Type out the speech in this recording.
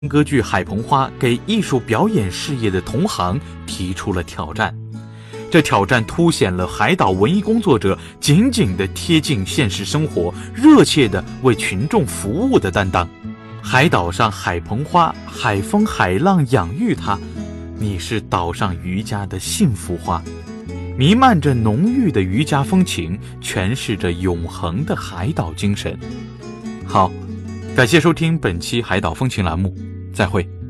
歌剧《海鹏花》给艺术表演事业的同行提出了挑战，这挑战凸显了海岛文艺工作者紧紧地贴近现实生活，热切地为群众服务的担当。海岛上海鹏花，海风海浪养育它，你是岛上渔家的幸福花，弥漫着浓郁的渔家风情，诠释着永恒的海岛精神。好，感谢收听本期海岛风情栏目，再会。